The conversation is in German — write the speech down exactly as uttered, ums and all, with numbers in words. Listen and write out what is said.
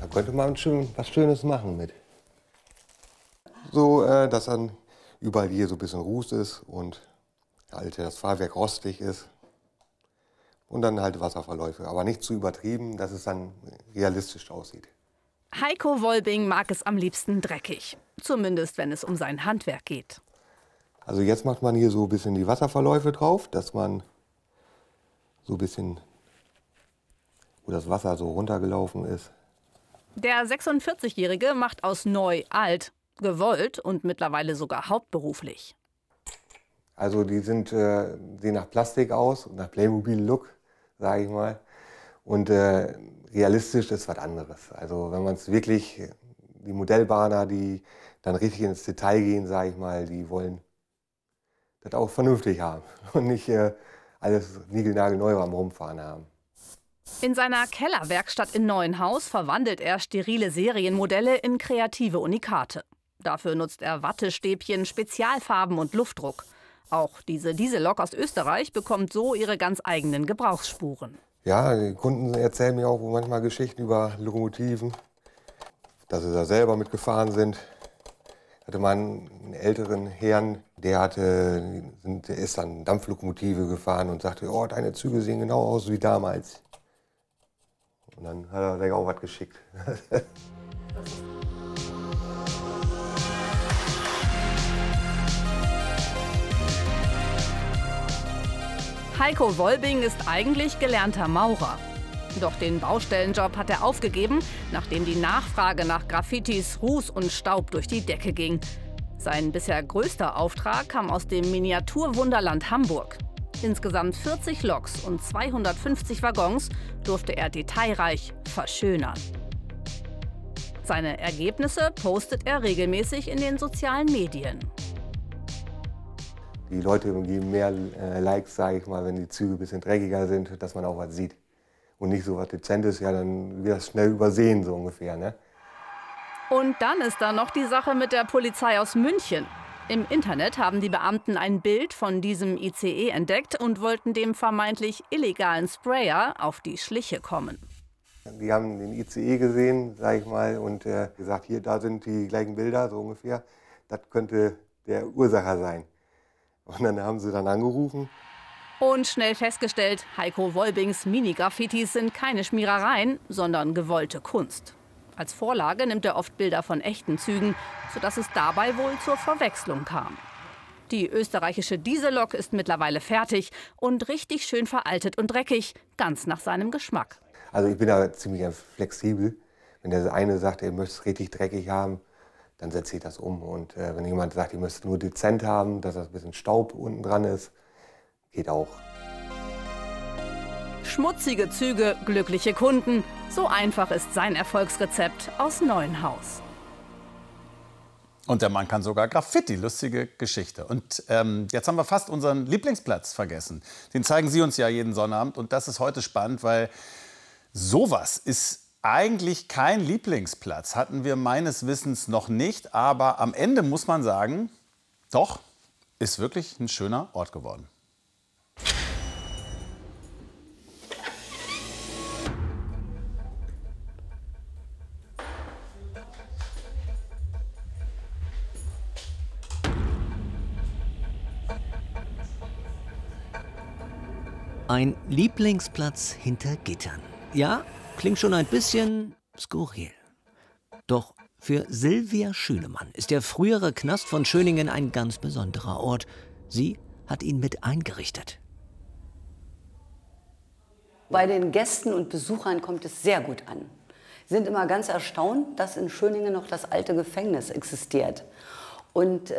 Da könnte man schön was Schönes machen mit. So, äh, dass dann überall hier so ein bisschen Ruß ist und alte, das Fahrwerk rostig ist. Und dann halt Wasserverläufe, aber nicht zu übertrieben, dass es dann realistisch aussieht. Heiko Wolbing mag es am liebsten dreckig, zumindest wenn es um sein Handwerk geht. Also jetzt macht man hier so ein bisschen die Wasserverläufe drauf, dass man so ein bisschen, wo das Wasser so runtergelaufen ist. Der sechsundvierzigjährige macht aus neu alt, gewollt und mittlerweile sogar hauptberuflich. Also die sind, äh, sehen nach Plastik aus, nach Playmobil-Look, sage ich mal. Und äh, realistisch ist was anderes. Also wenn man es wirklich, die Modellbahner, die dann richtig ins Detail gehen, sage ich mal, die wollen das auch vernünftig haben und nicht äh, alles niegelnagelneu am Rumfahren haben. In seiner Kellerwerkstatt in Neuenhaus verwandelt er sterile Serienmodelle in kreative Unikate. Dafür nutzt er Wattestäbchen, Spezialfarben und Luftdruck. Auch diese Diesellok aus Österreich bekommt so ihre ganz eigenen Gebrauchsspuren. Ja, die Kunden erzählen mir auch manchmal Geschichten über Lokomotiven, dass sie da selber mitgefahren sind. Ich hatte mal einen älteren Herrn, der, hatte, der ist dann Dampflokomotive gefahren und sagte, oh, deine Züge sehen genau aus wie damals. Und dann hat er gleich auch was geschickt. Heiko Wolbing ist eigentlich gelernter Maurer. Doch den Baustellenjob hat er aufgegeben, nachdem die Nachfrage nach Graffitis, Ruß und Staub durch die Decke ging. Sein bisher größter Auftrag kam aus dem Miniaturwunderland Hamburg. Insgesamt vierzig Loks und zweihundertfünfzig Waggons durfte er detailreich verschönern. Seine Ergebnisse postet er regelmäßig in den sozialen Medien. Die Leute geben mehr äh, Likes, sage ich mal, wenn die Züge ein bisschen dreckiger sind, dass man auch was sieht. Und nicht so was Dezentes, ja, dann wird das schnell übersehen, so ungefähr, ne? Und dann ist da noch die Sache mit der Polizei aus München. Im Internet haben die Beamten ein Bild von diesem I C E entdeckt und wollten dem vermeintlich illegalen Sprayer auf die Schliche kommen. Die haben den I C E gesehen, sage ich mal, und äh, gesagt, hier, da sind die gleichen Bilder, so ungefähr. Das könnte der Ursacher sein. Und dann haben sie dann angerufen. Und schnell festgestellt, Heiko Wolbings Mini-Graffitis sind keine Schmierereien, sondern gewollte Kunst. Als Vorlage nimmt er oft Bilder von echten Zügen, sodass es dabei wohl zur Verwechslung kam. Die österreichische Diesellok ist mittlerweile fertig und richtig schön veraltet und dreckig, ganz nach seinem Geschmack. Also ich bin da ziemlich flexibel. Wenn der eine sagt, er möchte es richtig dreckig haben, dann setze ich das um. Und äh, wenn jemand sagt, ich möchte es nur dezent haben, dass das ein bisschen Staub unten dran ist, geht auch. Schmutzige Züge, glückliche Kunden. So einfach ist sein Erfolgsrezept aus Neuenhaus. Und der Mann kann sogar Graffiti, lustige Geschichte. Und ähm, jetzt haben wir fast unseren Lieblingsplatz vergessen. Den zeigen Sie uns ja jeden Sonnabend. Und das ist heute spannend, weil sowas ist eigentlich kein Lieblingsplatz. Hatten wir meines Wissens noch nicht. Aber am Ende muss man sagen, doch, ist wirklich ein schöner Ort geworden. Ein Lieblingsplatz hinter Gittern. Ja, klingt schon ein bisschen skurril. Doch für Silvia Schünemann ist der frühere Knast von Schöningen ein ganz besonderer Ort. Sie hat ihn mit eingerichtet. Bei den Gästen und Besuchern kommt es sehr gut an. Sie sind immer ganz erstaunt, dass in Schöningen noch das alte Gefängnis existiert. Und